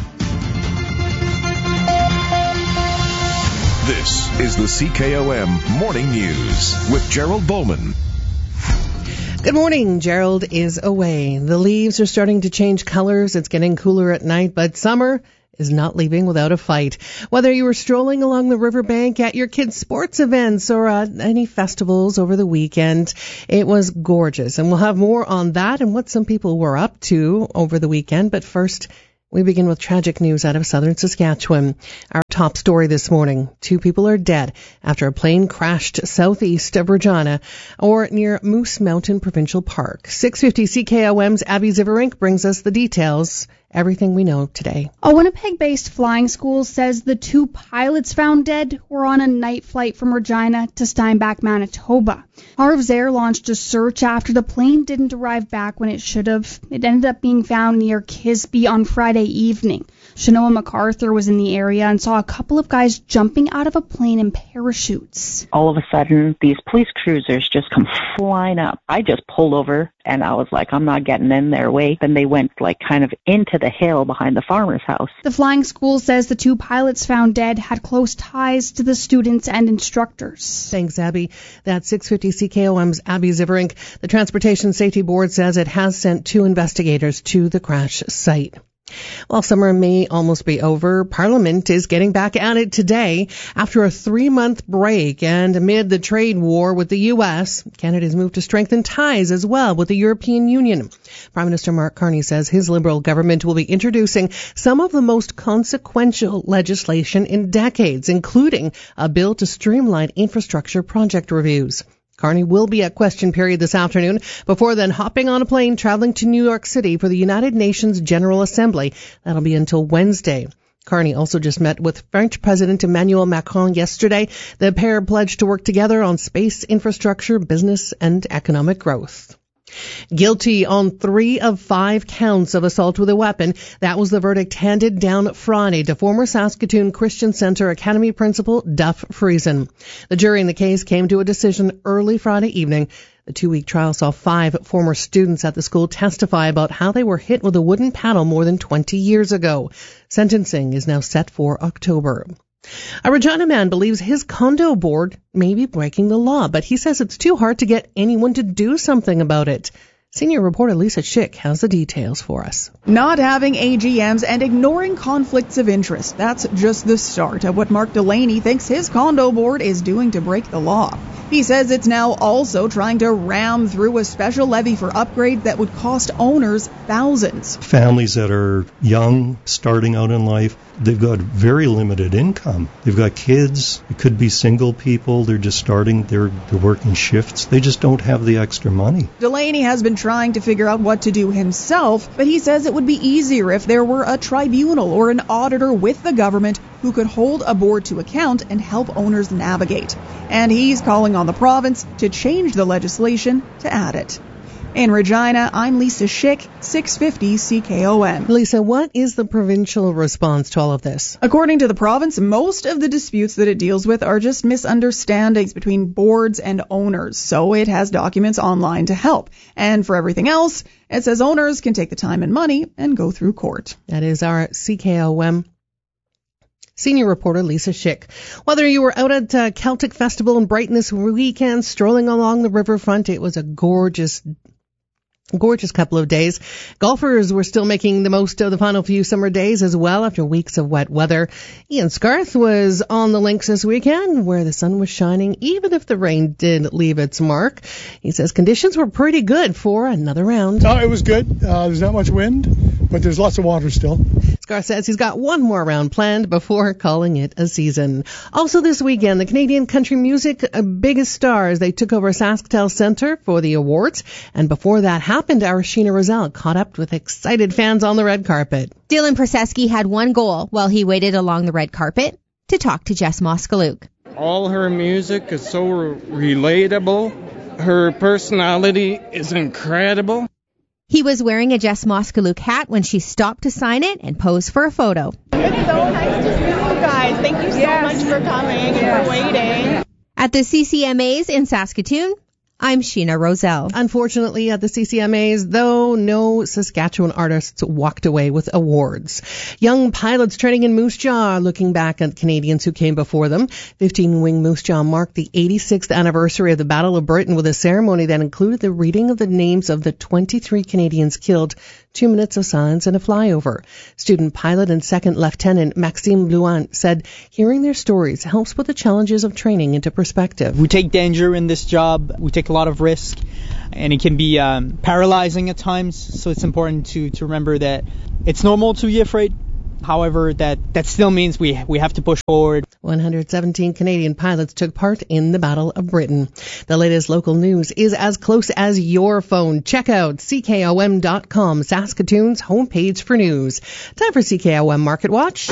This is the C K O M Morning News with Gerald Bowman. Good morning. Gerald is away. The leaves are starting to change colors. It's getting cooler at night, but summer is not leaving without a fight. Whether you were strolling along the riverbank at your kids' sports events or at any festivals over the weekend, it was gorgeous. And we'll have more on that and what some people were up to over the weekend. But first, we begin with tragic news out of southern Saskatchewan. Our top story this morning. Two people are dead after a plane crashed southeast of Regina or near Moose Mountain Provincial Park. six fifty C K O M's Abby Ziverink brings us the details. Everything we know today. A Winnipeg-based flying school says the two pilots found dead were on a night flight from Regina to Steinbach, Manitoba. Harv's Air launched a search after the plane didn't arrive back when it should have. It ended up being found near Kisby on Friday evening. Shanoa MacArthur was in the area and saw a couple of guys jumping out of a plane in parachutes. All of a sudden, these police cruisers just come flying up. I just pulled over and I was like, I'm not getting in their way. Then they went like kind of into the hill behind the farmer's house. The flying school says the two pilots found dead had close ties to the students and instructors. Thanks, Abby. That's six fifty C K O M's Abby Ziverink. The Transportation Safety Board says it has sent two investigators to the crash site. While summer may almost be over, Parliament is getting back at it today. After a three-month break and amid the trade war with the U S, Canada's moved to strengthen ties as well with the European Union. Prime Minister Mark Carney says his Liberal government will be introducing some of the most consequential legislation in decades, including a bill to streamline infrastructure project reviews. Carney will be at question period this afternoon before then hopping on a plane traveling to New York City for the United Nations General Assembly. That'll be until Wednesday. Carney also just met with French President Emmanuel Macron yesterday. The pair pledged to work together on space infrastructure, business, and economic growth. Guilty on three of five counts of assault with a weapon. That was the verdict handed down Friday to former Saskatoon Christian Centre Academy principal Duff Friesen. The jury in the case came to a decision early Friday evening. The two-week trial saw five former students at the school testify about how they were hit with a wooden paddle more than twenty years ago. Sentencing is now set for October. A Regina man believes his condo board may be breaking the law, but he says it's too hard to get anyone to do something about it. Senior reporter Lisa Schick has the details for us. Not having A G Ms and ignoring conflicts of interest. That's just the start of what Mark Delaney thinks his condo board is doing to break the law. He says it's now also trying to ram through a special levy for upgrades that would cost owners thousands. Families that are young, starting out in life, they've got very limited income. They've got kids. It could be single people. They're just starting. They're, they're working shifts. They just don't have the extra money. Delaney has been trying to figure out what to do himself, but he says it would be easier if there were a tribunal or an auditor with the government who could hold a board to account and help owners navigate. And he's calling on the province to change the legislation to add it. In Regina, I'm Lisa Schick, six fifty C K O M. Lisa, what is the provincial response to all of this? According to the province, most of the disputes that it deals with are just misunderstandings between boards and owners, so it has documents online to help. And for everything else, it says owners can take the time and money and go through court. That is our C K O M senior reporter Lisa Schick. Whether you were out at uh, Celtic Festival in Brighton this weekend, strolling along the riverfront, it was a gorgeous Gorgeous couple of days. Golfers were still making the most of the final few summer days as well after weeks of wet weather. Ian Scarth was on the links this weekend where the sun was shining even if the rain did leave its mark. He says conditions were pretty good for another round. Oh, it was good. Uh, there's not much wind, but there's lots of water still. Scarth says he's got one more round planned before calling it a season. Also this weekend, the Canadian country music biggest stars, they took over SaskTel Centre for the awards, and before that happened, our Sheena Roselle caught up with excited fans on the red carpet. Dylan Proseski had one goal while he waited along the red carpet, to talk to Jess Moskalouk. All her music is so relatable. Her personality is incredible. He was wearing a Jess Moskalouk hat when she stopped to sign it and pose for a photo. It's so nice to see you guys. Thank you so yes. much for coming yes. and for waiting. At the C C M As in Saskatoon, I'm Sheena Roselle. Unfortunately, at the C C M As, though, no Saskatchewan artists walked away with awards. Young pilots training in Moose Jaw are looking back at Canadians who came before them. fifteen Wing Moose Jaw marked the eighty-sixth anniversary of the Battle of Britain with a ceremony that included the reading of the names of the twenty-three Canadians killed, two minutes of silence and a flyover. Student pilot and second lieutenant Maxime Blouin said hearing their stories helps put the challenges of training into perspective. We take danger in this job. We take a lot of risk, and it can be um, paralyzing at times. So it's important to, to remember that it's normal to be afraid. However, that, that still means we we have to push forward. one hundred seventeen Canadian pilots took part in the Battle of Britain. The latest local news is as close as your phone. Check out C K O M dot com, Saskatoon's homepage for news. Time for C K O M Market Watch.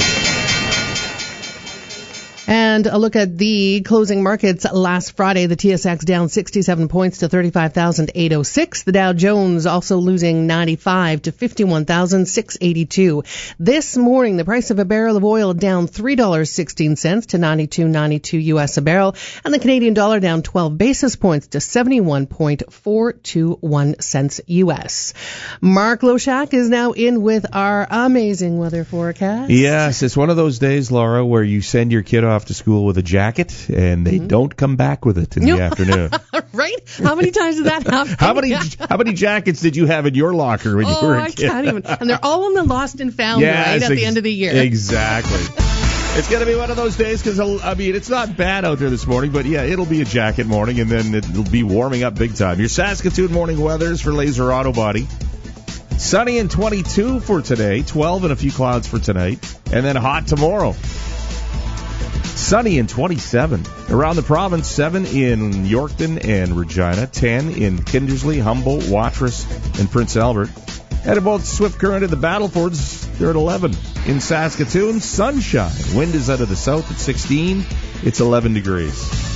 And a look at the closing markets last Friday. The T S X down sixty-seven points to thirty-five thousand eight hundred six. The Dow Jones also losing ninety-five to fifty-one thousand six hundred eighty-two. This morning, the price of a barrel of oil down three dollars and sixteen cents to ninety-two ninety-two U S a barrel. And the Canadian dollar down twelve basis points to seventy-one point four two one cents U S. Mark Loshak is now in with our amazing weather forecast. Yes, it's one of those days, Laura, where you send your kid off to school with a jacket and they mm-hmm. don't come back with it in the afternoon. Right? How many times did that happen? How many how many jackets did you have in your locker when oh, you were a I kid? I can't even. And they're all on the lost and found, yes, right, at ex- the end of the year. Exactly. It's going to be one of those days because, I mean, it's not bad out there this morning, but yeah, it'll be a jacket morning and then it'll be warming up big time. Your Saskatoon morning weathers for Laser Auto Body. Sunny and twenty-two for today, twelve and a few clouds for tonight, and then hot tomorrow. Sunny and twenty-seven. Around the province, seven in Yorkton and Regina, ten in Kindersley, Humboldt, Watrous, and Prince Albert. And about Swift Current and the Battlefords, they're at eleven. In Saskatoon, sunshine. Wind is out of the south at sixteen. It's eleven degrees.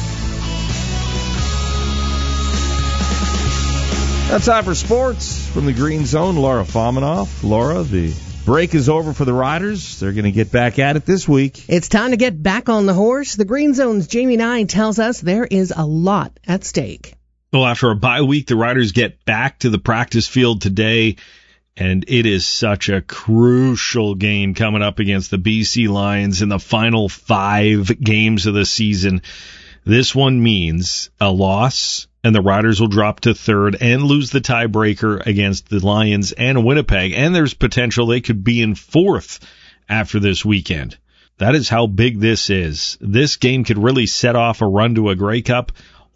Now time for sports from the Green Zone. Laura Fominoff. Laura, the break is over for the Riders. They're going to get back at it this week. It's time to get back on the horse. The Green Zone's Jamie Nye tells us there is a lot at stake. Well, after a bye week, the Riders get back to the practice field today, and it is such a crucial game coming up against the B C Lions in the final five games of the season. This one means a loss, and the Riders will drop to third and lose the tiebreaker against the Lions and Winnipeg. And there's potential they could be in fourth after this weekend. That is how big this is. This game could really set off a run to a Grey Cup,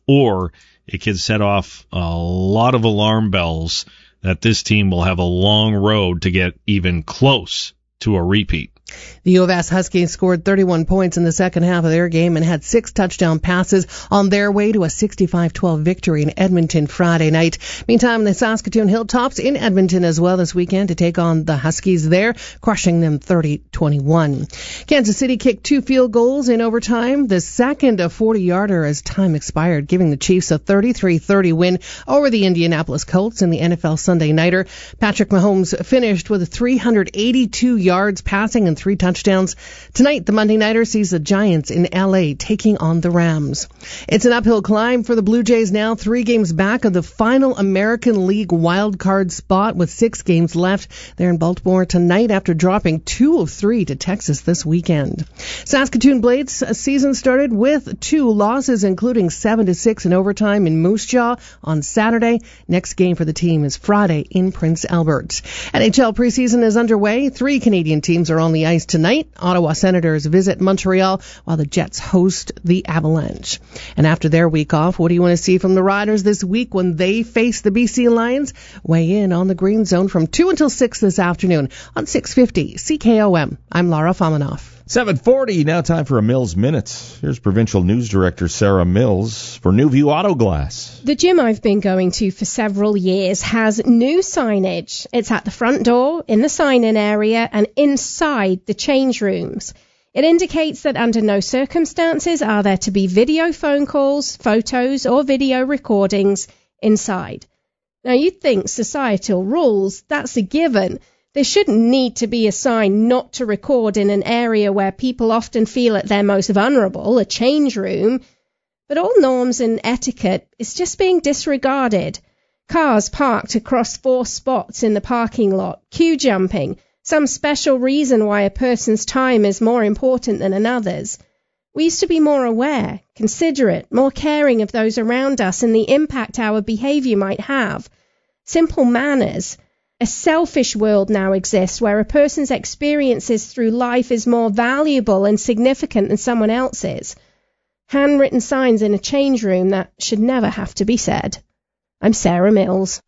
or it could set off a lot of alarm bells that this team will have a long road to get even close to a repeat. The U of S Huskies scored thirty-one points in the second half of their game and had six touchdown passes on their way to a sixty-five twelve victory in Edmonton Friday night. Meantime, the Saskatoon Hilltops in Edmonton as well this weekend to take on the Huskies there, crushing them thirty twenty-one. Kansas City kicked two field goals in overtime, the second a forty-yarder as time expired, giving the Chiefs a thirty-three thirty win over the Indianapolis Colts in the N F L Sunday Nighter. Patrick Mahomes finished with three hundred eighty-two yards passing and three touchdowns. Tonight, the Monday Nighter sees the Giants in L A taking on the Rams. It's an uphill climb for the Blue Jays now, three games back of the final American League wild card spot with six games left. They're in Baltimore tonight after dropping two of three to Texas this weekend. Saskatoon Blades season started with two losses, including seven to six in overtime in Moose Jaw on Saturday. Next game for the team is Friday in Prince Albert. N H L preseason is underway. Three Canadian teams are on the ice tonight. Ottawa Senators visit Montreal while the Jets host the Avalanche. And after their week off, what do you want to see from the Riders this week when they face the B C Lions? Weigh in on the Green Zone from two until six this afternoon on six fifty C K O M. I'm Laura Fominoff. seven forty, now time for a Mills Minute. Here's Provincial News Director Sarah Mills for New View Auto Glass. The gym I've been going to for several years has new signage. It's at the front door, in the sign-in area, and inside the change rooms. It indicates that under no circumstances are there to be video phone calls, photos, or video recordings inside. Now, you'd think societal rules, that's a given. There shouldn't need to be a sign not to record in an area where people often feel at their most vulnerable, a change room. But all norms and etiquette is just being disregarded. Cars parked across four spots in the parking lot, queue jumping, some special reason why a person's time is more important than another's. We used to be more aware, considerate, more caring of those around us and the impact our behavior might have. Simple manners. A selfish world now exists where a person's experiences through life is more valuable and significant than someone else's. Handwritten signs in a change room that should never have to be said. I'm Sarah Mills.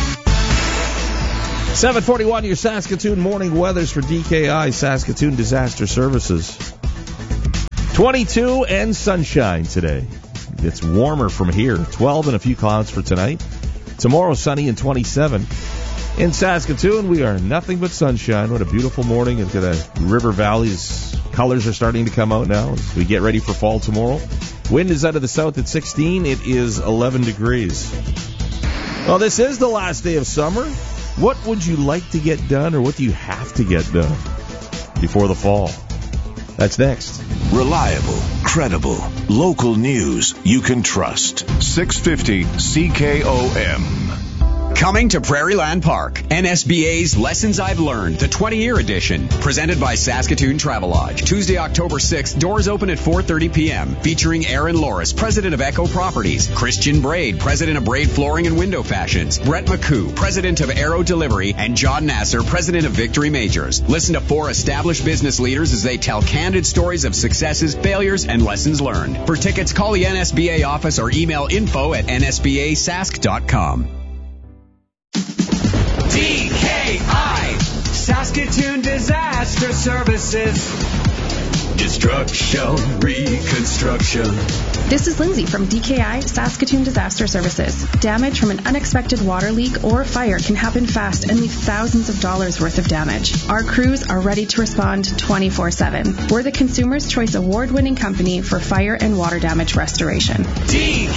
seven forty-one, your Saskatoon morning weathers for D K I, Saskatoon Disaster Services. twenty-two and sunshine today. It's warmer from here. twelve and a few clouds for tonight. Tomorrow, sunny and twenty-seven. In Saskatoon, we are nothing but sunshine. What a beautiful morning. It's got a River Valley's colors are starting to come out now as we get ready for fall tomorrow. Wind is out of the south at sixteen. It is eleven degrees. Well, this is the last day of summer. What would you like to get done, or what do you have to get done before the fall? That's next. Reliable, credible, local news you can trust. six fifty C K O M. Coming to Prairieland Park, N S B A's Lessons I've Learned, the twenty-year edition, presented by Saskatoon Travelodge. Tuesday, October sixth, doors open at four thirty p.m., featuring Aaron Loris, president of Echo Properties, Christian Braid, president of Braid Flooring and Window Fashions, Brett McCoo, president of Aero Delivery, and John Nasser, president of Victory Majors. Listen to four established business leaders as they tell candid stories of successes, failures, and lessons learned. For tickets, call the N S B A office or email info at n s b a sask dot com. D K I, Saskatoon Disaster Services. Destruction, reconstruction. This is Lindsay from D K I Saskatoon Disaster Services. Damage from an unexpected water leak or fire can happen fast and leave thousands of dollars worth of damage. Our crews are ready to respond twenty-four seven. We're the Consumer's Choice Award-winning company for fire and water damage restoration. D